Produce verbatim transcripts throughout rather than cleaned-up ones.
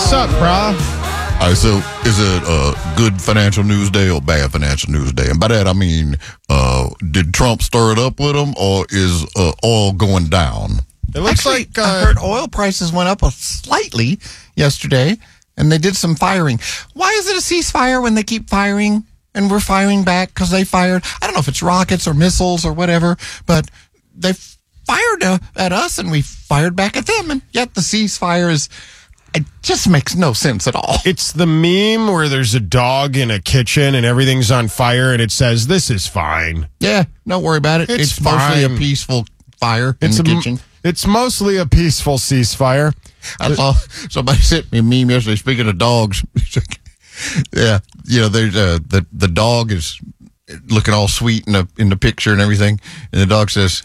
What's up, brah? All right, so is it a good financial news day or bad financial news day? And by that, I mean, uh, did Trump stir it up with him, or is uh, oil going down? It looks Actually, like uh, I heard oil prices went up slightly yesterday, and they did some firing. Why is it a ceasefire when they keep firing, and we're firing back because they fired? I don't know if it's rockets or missiles or whatever, but they fired uh, at us, and we fired back at them, and yet the ceasefire is... It just makes no sense at all. It's the meme where there's a dog in a kitchen and everything's on fire, and it says, "This is fine." Yeah, don't worry about it. It's It's, mostly a fine. peaceful fire in It's the a, kitchen. It's mostly a peaceful ceasefire. I saw somebody sent me a meme yesterday. Speaking of dogs, yeah, you know, there's uh, the the dog is looking all sweet in the in the picture and everything, and the dog says,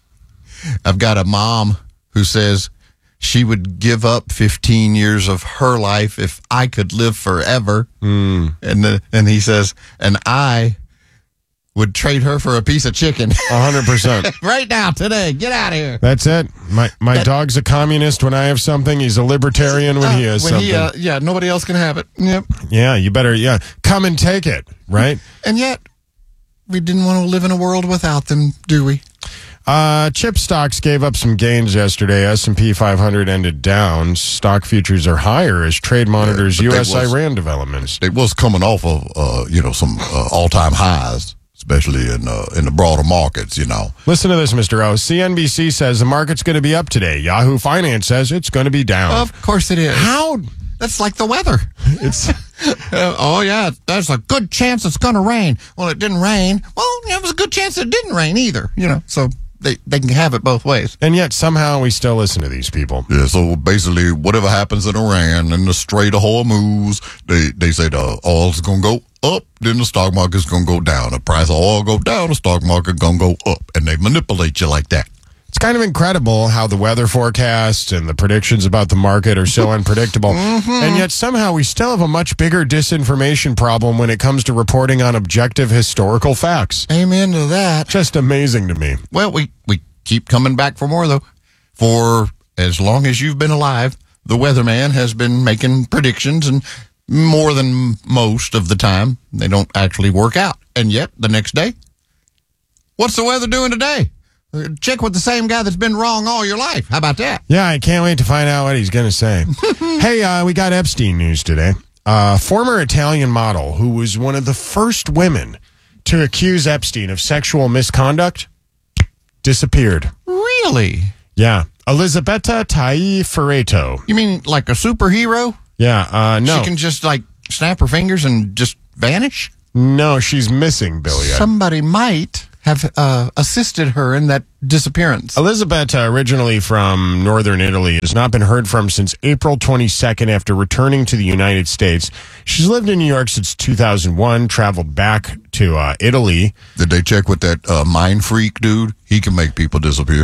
"I've got a mom who says she would give up fifteen years of her life if I could live forever," Mm. and the, and he says, "And I would trade her for a piece of chicken." A hundred percent. Right now, today, get out of here. That's it. My my That- dog's a communist when I have something. He's a libertarian when he Uh, has when something. he, uh, yeah, nobody else can have it. Yep. Yeah, you better, yeah, come and take it, right? And yet, we didn't want to live in a world without them, do we? Uh, chip stocks gave up some gains yesterday. S and P five hundred ended down. Stock futures are higher as trade monitors but they U S was- Iran developments. It was coming off of, uh, you know, some uh, all-time highs, especially in uh, in the broader markets, you know. Listen to this, Mister O. C N B C says the market's going to be up today. Yahoo Finance says it's going to be down. Of course it is. How? That's like the weather. It's Uh, oh, yeah, there's a good chance it's going to rain. Well, it didn't rain. Well, there was a good chance it didn't rain either, you know, so they, they can have it both ways. and yet somehow we still listen to these people. Yeah, so basically, whatever happens in Iran and the Strait of Hormuz, they they say the oil's gonna go up, then the stock market's gonna go down. The price of oil go down, the stock market gonna go up, and they manipulate you like that. It's kind of incredible how the weather forecasts and the predictions about the market are so unpredictable. And yet somehow we still have a much bigger disinformation problem when it comes to reporting on objective historical facts. Amen to that. Just amazing to me. Well, we, we keep coming back for more, though. For as long as you've been alive, the weatherman has been making predictions, and more than most of the time, they don't actually work out. And yet, the next day, what's the weather doing today? Uh, Check with the same guy that's been wrong all your life. How about that? Yeah, I can't wait to find out what he's going to say. Hey, uh, we got Epstein news today. Uh, former Italian model who was one of the first women to accuse Epstein of sexual misconduct disappeared. Really? Yeah. Elisabetta Tai Ferreto. You mean like a superhero? Yeah, uh, no. She can just, like, snap her fingers and just vanish? No, she's missing, Billy. Somebody might have uh, assisted her in that disappearance. Elisabetta, originally from northern Italy, has not been heard from since April twenty-second after returning to the United States. She's lived in New York since two thousand one, traveled back to uh, Italy. Did they check with that uh, mind freak dude? He can make people disappear.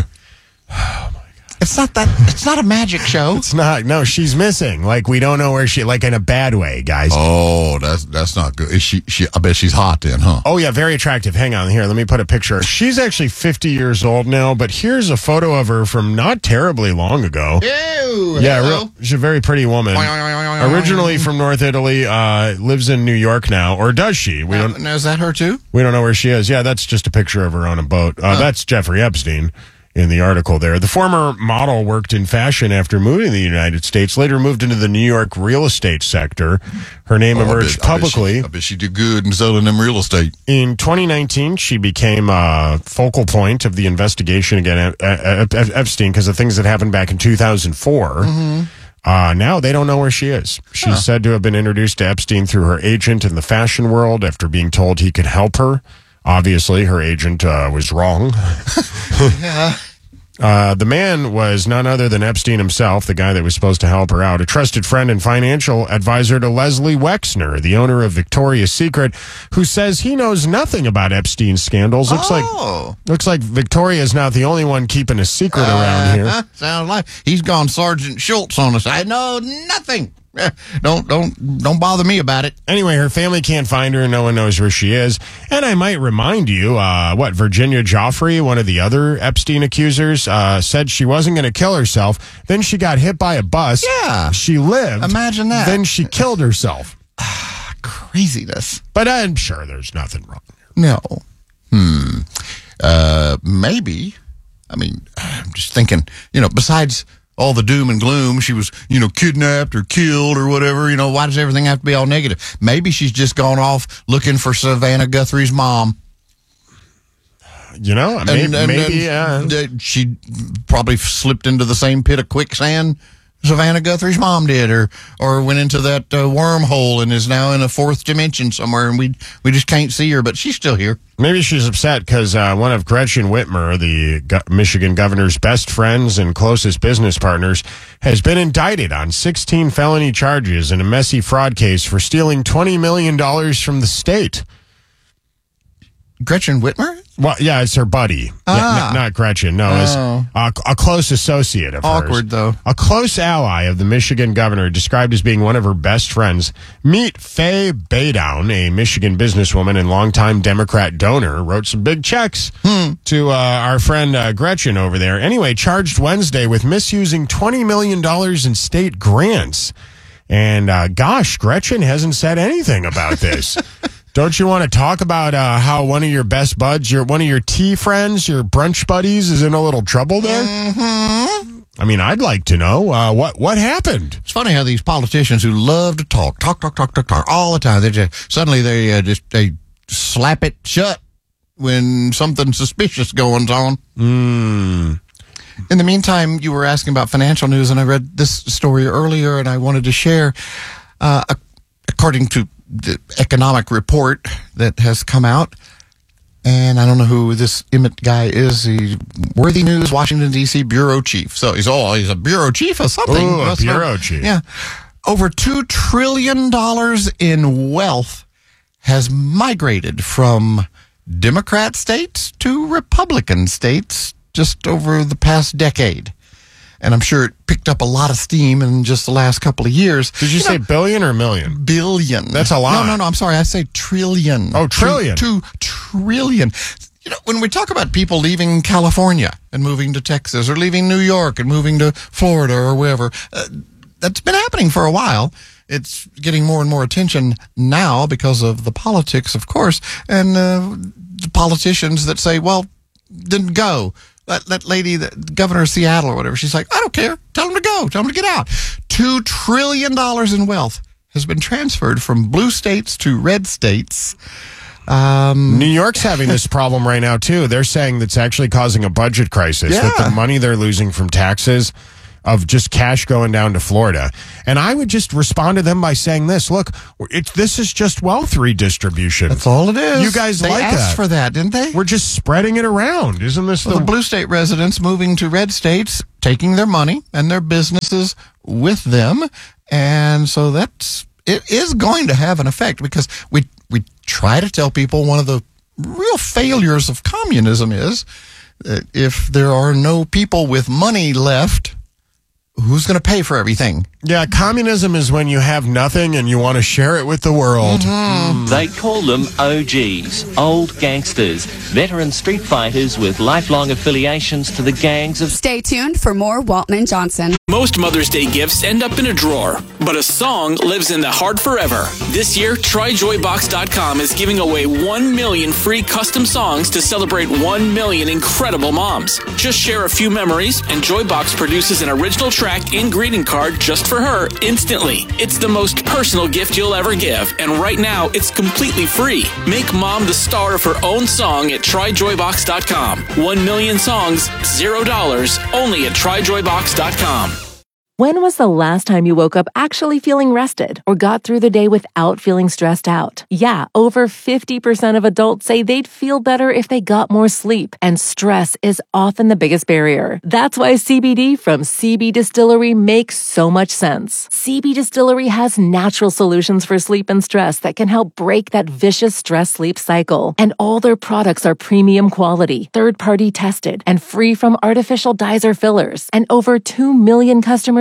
It's not that. It's not a magic show. It's not. No, she's missing. Like, we don't know where she, like, in a bad way, guys. Oh, that's that's not good. Is she? She? I bet she's hot then, huh? Oh, yeah, very attractive. Hang on here. Let me put a picture. She's actually fifty years old now, but here's a photo of her from not terribly long ago. Ew, Yeah, hello. real, she's a very pretty woman. Originally from North Italy, uh, lives in New York now, or does she? We Uh, don't. now, is that her too? We don't know where she is. Yeah, that's just a picture of her on a boat. Uh, That's Jeffrey Epstein in the article there. The former model worked in fashion after moving to the United States, later moved into the New York real estate sector. Her name Oh, I emerged bet- I bet she- publicly. I bet she did good in selling them real estate. In twenty nineteen, she became a focal point of the investigation against Epstein because of things that happened back in two thousand four. Uh, now they don't know where she is. She's said to have been introduced to Epstein through her agent in the fashion world after being told he could help her. Obviously, her agent uh, was wrong. Yeah. Uh, the man was none other than Epstein himself, the guy that was supposed to help her out, a trusted friend and financial advisor to Leslie Wexner, the owner of Victoria's Secret, who says he knows nothing about Epstein's scandals. Looks Oh. like looks like Victoria's not the only one keeping a secret around here. Uh, sounds like he's gone Sergeant Schultz on us. I know nothing. eh, don't don't don't bother me about it. Anyway, her family can't find her, and no one knows where she is. And I might remind you, uh, what, Virginia Joffrey, one of the other Epstein accusers, uh, said she wasn't going to kill herself. Then she got hit by a bus. Yeah. She lived. Imagine that. Then she killed herself. Craziness. But I'm sure there's nothing wrong. No. Hmm. Uh, maybe. I mean, I'm just thinking, you know, besides all the doom and gloom, she was, you know, kidnapped or killed or whatever, you know, why does everything have to be all negative? Maybe she's just gone off looking for Savannah Guthrie's mom. You know, maybe, and, and, maybe and, uh, uh, she probably slipped into the same pit of quicksand Savannah Guthrie's mom did, or or went into that uh, wormhole and is now in a fourth dimension somewhere, and we we just can't see her, but she's still here. maybe she's upset because uh, one of Gretchen Whitmer, the go- Michigan governor's best friends and closest business partners, has been indicted on sixteen felony charges in a messy fraud case for stealing twenty million dollars from the state. Gretchen Whitmer? Well, yeah, it's her buddy. Ah. Yeah, n- not Gretchen. No, it's Oh. a, a close associate of hers. Awkward, though. A close ally of the Michigan governor, described as being one of her best friends. Meet Faye Baydown, a Michigan businesswoman and longtime Democrat donor, wrote some big checks Hmm. to uh, our friend uh, Gretchen over there. Anyway, charged Wednesday with misusing twenty million dollars in state grants. And uh, gosh, Gretchen hasn't said anything about this. Don't you want to talk about uh, how one of your best buds, your one of your tea friends, your brunch buddies, is in a little trouble there? Mm-hmm. I mean, I'd like to know uh, what what happened. It's funny how these politicians who love to talk, talk, talk, talk, talk, talk all the time, they just suddenly they uh, just they slap it shut when something suspicious goes on. Mm. In the meantime, you were asking about financial news, and I read this story earlier, and I wanted to share. Uh, according to the economic report that has come out, and I don't know who this Emmett guy is. He's Worthy News, Washington, D C bureau chief. So he's oh, he's a bureau chief or something. Ooh, a That's what- bureau chief. Yeah, over two trillion dollars in wealth has migrated from Democrat states to Republican states just over the past decade. And I'm sure it picked up a lot of steam in just the last couple of years. Did you, you say know, billion or million? Billion. That's a lot. No, no, no. I'm sorry. I say trillion. Oh, trillion. Two, two trillion. You know, when we talk about people leaving California and moving to Texas, or leaving New York and moving to Florida or wherever, uh, that's been happening for a while. It's getting more and more attention now because of the politics, of course, and uh, the politicians that say, well, then go. That, that lady, the governor of Seattle or whatever, she's like, I don't care. Tell them to go. Tell them to get out. Two trillion dollars in wealth has been transferred from blue states to red states. Um, New York's having this problem right now, too. They're saying that's actually causing a budget crisis, Yeah. that the money they're losing from taxes of just cash going down to Florida. And I would just respond to them by saying this, look, it's, this is just wealth redistribution. That's all it is. You guys they like asked that. for that, didn't they? We're just spreading it around. Isn't this Well, the... the blue state residents moving to red states, taking their money and their businesses with them. And so that's, it is going to have an effect, because we, we try to tell people one of the real failures of communism is that if there are no people with money left, who's going to pay for everything? Yeah, communism is when you have nothing and you want to share it with the world. Mm-hmm. They call them O Gs, old gangsters, veteran street fighters with lifelong affiliations to the gangs of... Stay tuned for more Walton and Johnson. Most Mother's Day gifts end up in a drawer, but a song lives in the heart forever. This year, try joy box dot com is giving away one million free custom songs to celebrate one million incredible moms. Just share a few memories, and Joybox produces an original track and greeting card just for her instantly. It's the most personal gift you'll ever give, and right now, it's completely free. Make mom the star of her own song at try joy box dot com. One million songs, zero dollars, only at try joy box dot com. When was the last time you woke up actually feeling rested or got through the day without feeling stressed out? Yeah, over fifty percent of adults say they'd feel better if they got more sleep, and stress is often the biggest barrier. That's why C B D from C B Distillery makes so much sense. C B Distillery has natural solutions for sleep and stress that can help break that vicious stress-sleep cycle. And all their products are premium quality, third-party tested, and free from artificial dyes or fillers. And over two million customers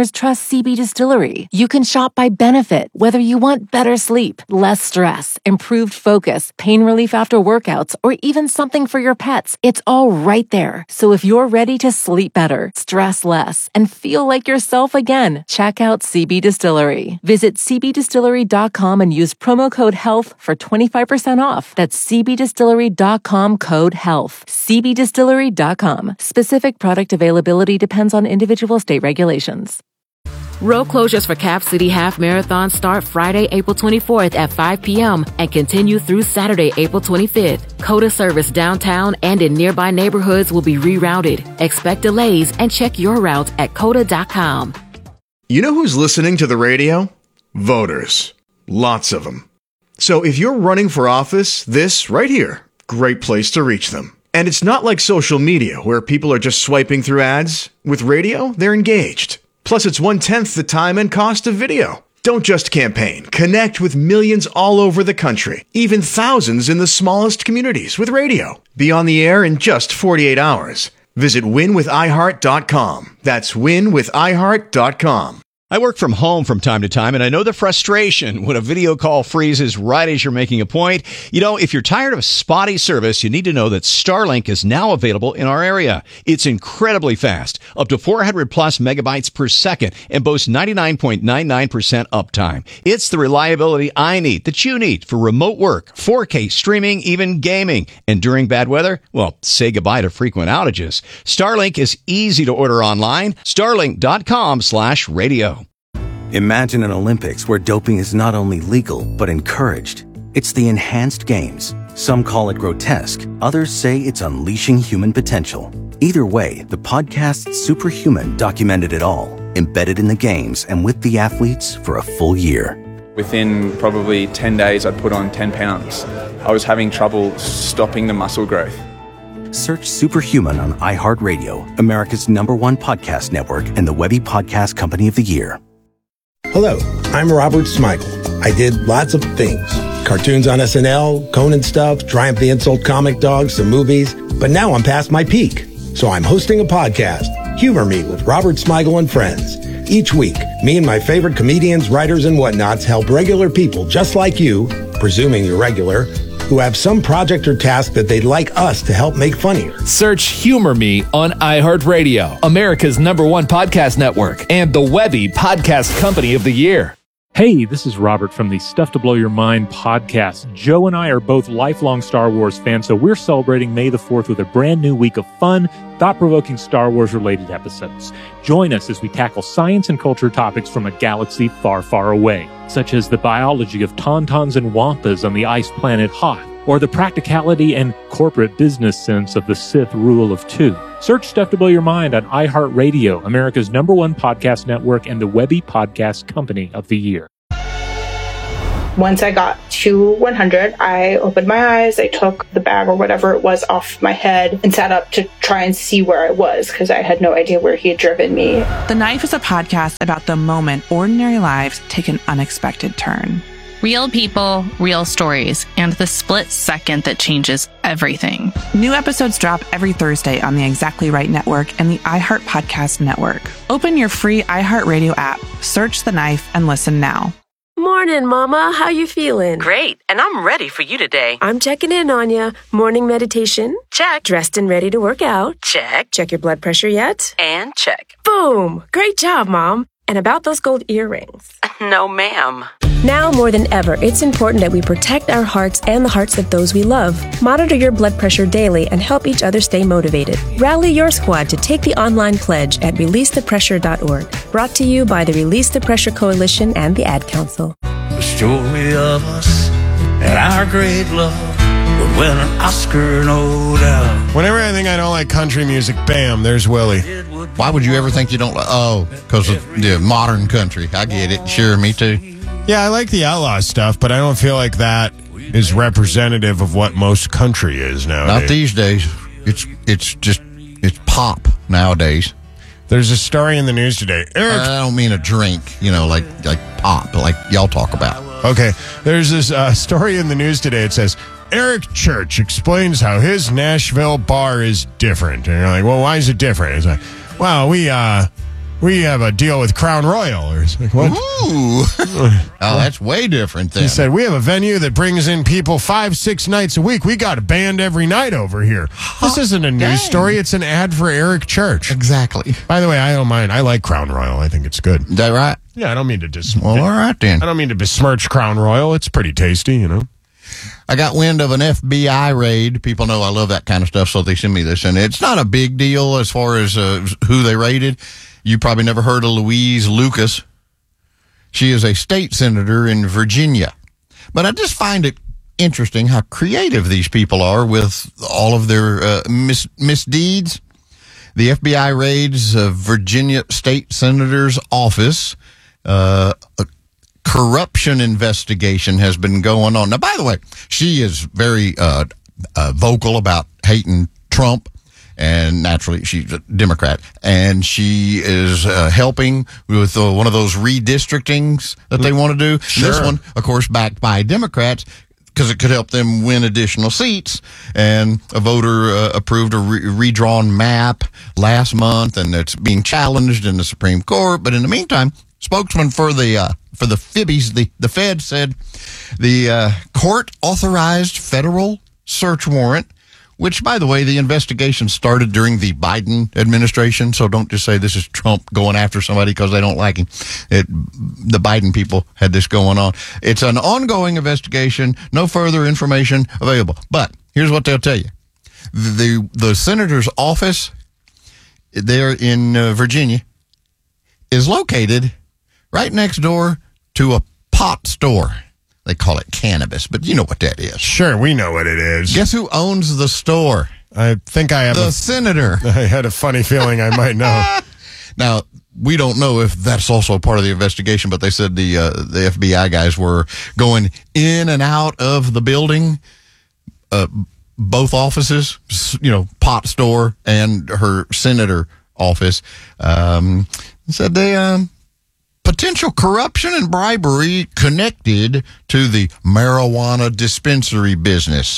customers trust C B Distillery. You can shop by benefit, whether you want better sleep, less stress, improved focus, pain relief after workouts, or even something for your pets. It's all right there. So if you're ready to sleep better, stress less, and feel like yourself again, check out C B Distillery. Visit c b distillery dot com and use promo code HEALTH for twenty-five percent off. That's c b distillery dot com code HEALTH. c b distillery dot com. Specific product availability depends on individual state regulations. Road closures for Cap City Half Marathon start Friday, April twenty-fourth at five p.m. and continue through Saturday, April twenty-fifth. COTA service downtown and in nearby neighborhoods will be rerouted. Expect delays and check your route at cota dot com. You know who's listening to the radio? Voters. Lots of them. So if you're running for office, this right here, great place to reach them. And it's not like social media where people are just swiping through ads. With radio, they're engaged. Plus, it's one-tenth the time and cost of video. Don't just campaign. Connect with millions all over the country, even thousands in the smallest communities with radio. Be on the air in just forty-eight hours. Visit win with i heart dot com. That's win with i heart dot com. I work from home from time to time, and I know the frustration when a video call freezes right as you're making a point. You know, if you're tired of spotty service, you need to know that Starlink is now available in our area. It's incredibly fast, up to four hundred plus megabytes per second, and boasts ninety-nine point nine nine percent uptime. It's the reliability I need, that you need, for remote work, four K streaming, even gaming. And during bad weather, well, say goodbye to frequent outages. Starlink is easy to order online. starlink dot com slash radio. Imagine an Olympics where doping is not only legal, but encouraged. It's the enhanced games. Some call it grotesque. Others say it's unleashing human potential. Either way, the podcast Superhuman documented it all, embedded in the games and with the athletes for a full year. Within probably ten days, I'd put on ten pounds. I was having trouble stopping the muscle growth. Search Superhuman on iHeartRadio, America's number one podcast network and the Webby Podcast Company of the Year. Hello, I'm Robert Smigel. I did lots of things. Cartoons on S N L, Conan stuff, Triumph the Insult comic dogs, some movies. But now I'm past my peak. So I'm hosting a podcast, Humor Me with Robert Smigel and Friends. Each week, me and my favorite comedians, writers, and whatnots help regular people just like you, presuming you're regular, who have some project or task that they'd like us to help make funnier. Search Humor Me on iHeartRadio, America's number one podcast network, and the Webby Podcast Company of the Year. Hey, this is Robert from the Stuff to Blow Your Mind podcast. Joe and I are both lifelong Star Wars fans, so we're celebrating May the fourth with a brand new week of fun, thought-provoking Star Wars-related episodes. Join us as we tackle science and culture topics from a galaxy far, far away, such as the biology of tauntauns and wampas on the ice planet Hoth, or the practicality and corporate business sense of the Sith rule of two. Search Stuff to Blow Your Mind on iHeartRadio, America's number one podcast network, and the Webby Podcast Company of the Year. Once I got to one hundred, I opened my eyes, I took the bag or whatever it was off my head and sat up to try and see where I was because I had no idea where he had driven me. The Knife is a podcast about the moment ordinary lives take an unexpected turn. Real people, real stories, and the split second that changes everything. New episodes drop every Thursday on the Exactly Right Network and the iHeart Podcast Network. Open your free iHeartRadio app, search The Knife, and listen now. Morning, Mama. How you feeling? Great, and I'm ready for you today. I'm checking in on you. Morning meditation? Check. Dressed and ready to work out? Check. Check your blood pressure yet? And check. Boom! Great job, Mom. And about those gold earrings? No, ma'am. Now more than ever, it's important that we protect our hearts and the hearts of those we love. Monitor your blood pressure daily and help each other stay motivated. Rally your squad to take the online pledge at release the pressure dot org. Brought to you by the Release the Pressure Coalition and the Ad Council. The story of us and our great love would win an Oscar, no doubt. Whenever I think I don't like country music, bam, there's Willie. Why would you ever think you don't like? Oh, because of the modern country. I get it. Sure, me too. Yeah, I like the outlaw stuff, but I don't feel like that is representative of what most country is nowadays. Not these days. It's it's just it's pop nowadays. There's a story in the news today. Eric, I don't mean a drink, you know, like like pop, like y'all talk about. Okay, there's this uh, story in the news today. It says Eric Church explains how his Nashville bar is different, and you're like, well, why is it different? It's like, well, we uh. We have a deal with Crown Royal. Or something. What? Ooh. Oh, that's way different then. He said, we have a venue that brings in people five, six nights a week. We got a band every night over here. This isn't a news dang. story. It's an ad for Eric Church. Exactly. By the way, I don't mind. I like Crown Royal. I think it's good. Is that right? Yeah, I don't mean to dis- Well, all right then. I don't mean to besmirch Crown Royal. It's pretty tasty, you know. I got wind of an F B I raid. People know I love that kind of stuff, so they send me this. And it's not a big deal as far as uh, who they raided. You probably never heard of Louise Lucas. She is a state senator in Virginia. But I just find it interesting how creative these people are with all of their uh, mis- misdeeds. The F B I raids a Virginia state senator's office. Uh, a corruption investigation has been going on. Now, by the way, she is very uh, uh, vocal about hating Trump. And naturally, she's a Democrat, and she is uh, helping with uh, one of those redistrictings that they want to do. Sure. This one, of course, backed by Democrats, because it could help them win additional seats. And a voter uh, approved a re- redrawn map last month, and it's being challenged in the Supreme Court. But in the meantime, spokesman for the uh, for the Fibbies, the the Fed, said the uh, court authorized federal search warrant. Which, by the way, the investigation started during the Biden administration, so don't just say this is Trump going after somebody because they don't like him. It, the Biden people had this going on. It's an ongoing investigation, no further information available. But here's what they'll tell you. The, the, the senator's office there in uh, Virginia is located right next door to a pot store. They call it cannabis, but you know what that is. Sure, we know what it is. Guess who owns the store? I think I have the a, senator. I had a funny feeling I might know. Now, we don't know if that's also part of the investigation, but they said the uh, the F B I guys were going in and out of the building, uh, both offices, you know, pot store and her senator office. Um, said they... Um, Potential corruption and bribery connected to the marijuana dispensary business.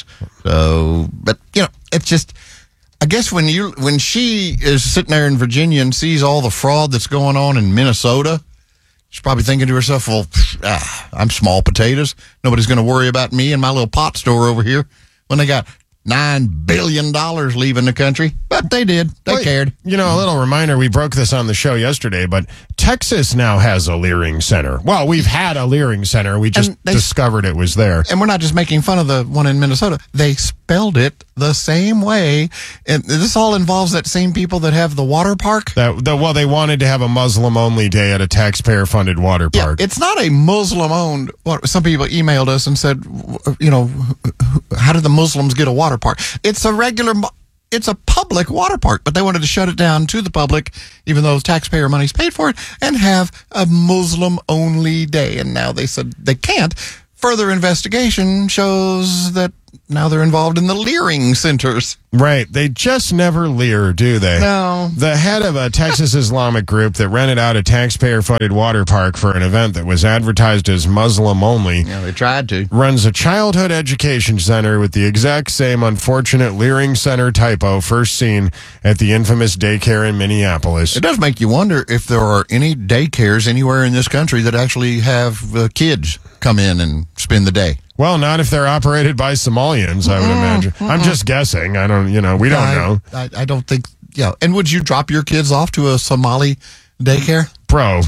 So, but you know, it's just, I guess when you when she is sitting there in Virginia and sees all the fraud that's going on in Minnesota, she's probably thinking to herself, "Well, ah, I'm small potatoes. Nobody's going to worry about me and my little pot store over here." When they got Nine billion dollars leaving the country, but they did. They well, cared. You know, a little reminder, we broke this on the show yesterday, but Texas now has a Leering Center. Well, we've had a Leering Center. We just they, discovered it was there. And we're not just making fun of the one in Minnesota. They spelled it the same way. And this all involves that same people that have the water park. That, the, well, they wanted to have a Muslim-only day at a taxpayer-funded water park. Yeah, it's not a Muslim-owned. Well, some people emailed us and said, you know, how did the Muslims get a water park? It's a regular, it's a public water park, but they wanted to shut it down to the public, even though taxpayer money's paid for it, and have a Muslim-only day. And now they said they can't. Further investigation shows that now they're involved in the Leering centers. Right. They just never leer, do they? No. The head of a Texas Islamic group that rented out a taxpayer-funded water park for an event that was advertised as Muslim-only. Yeah, they tried to. Runs a childhood education center with the exact same unfortunate Leering Center typo first seen at the infamous daycare in Minneapolis. It does make you wonder if there are any daycares anywhere in this country that actually have uh, kids come in and spend the day. Well, not if they're operated by Somalians, I would Mm-mm, imagine. mm-mm. I'm just guessing. I don't, you know, we don't I, know. I, I don't think, yeah. And would you drop your kids off to a Somali daycare? Bro.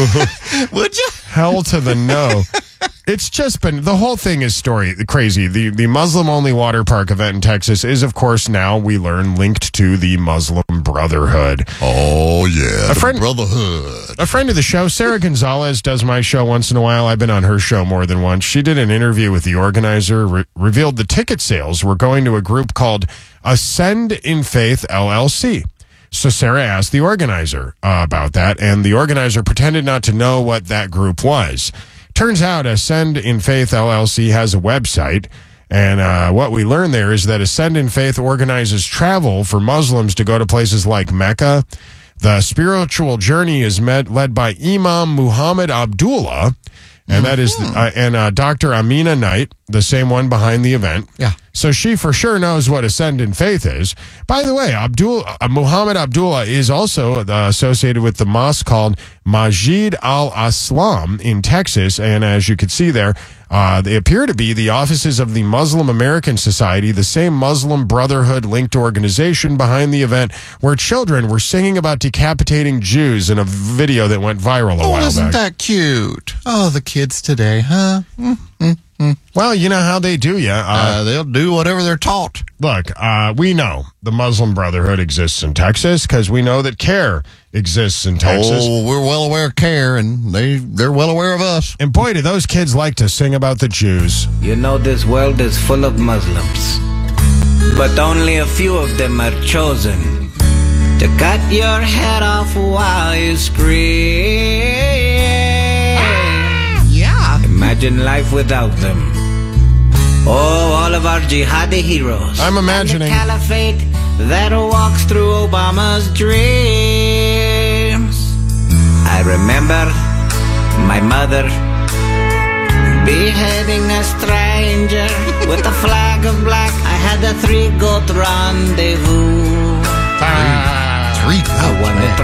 Would you? Hell to the no. It's just been, the whole thing is story crazy. The the Muslim-only water park event in Texas is, of course, now we learn linked to the Muslim Brotherhood. Oh, yeah. A friend, Brotherhood. A friend of the show, Sarah Gonzalez, does my show once in a while. I've been on her show more than once. She did an interview with the organizer, re- revealed the ticket sales were going to a group called Ascend in Faith, L L C. So Sarah asked the organizer uh, about that, and the organizer pretended not to know what that group was. Turns out Ascend in Faith, L L C has a website, and uh, what we learned there is that Ascend in Faith organizes travel for Muslims to go to places like Mecca. The spiritual journey is med- led by Imam Muhammad Abdullah, and that is the, uh, and uh, Doctor Amina Knight, the same one behind the event. Yeah. So she for sure knows what ascendant faith is. By the way, Abdul uh, Muhammad Abdullah is also uh, associated with the mosque called Masjid al-Islam in Texas. And as you can see there, uh, they appear to be the offices of the Muslim American Society, the same Muslim Brotherhood-linked organization behind the event where children were singing about decapitating Jews in a video that went viral a Oh, while isn't back. that cute? Oh, the kids today, huh? Mm-hmm. Well, you know how they do, yeah. Uh, Uh, they'll do whatever they're taught. Look, uh, we know the Muslim Brotherhood exists in Texas because we know that CARE exists in Texas. Oh, we're well aware of CARE, and they, they're well aware of us. And boy, do those kids like to sing about the Jews. You know, this world is full of Muslims, but only a few of them are chosen to cut your head off while you scream. Yeah. Imagine life without them. Oh, all of our jihadi heroes. I'm imagining. And the caliphate that walks through Obama's dreams. I remember my mother beheading a stranger with a flag of black. I had a three-goat rendezvous. Three, three I wanted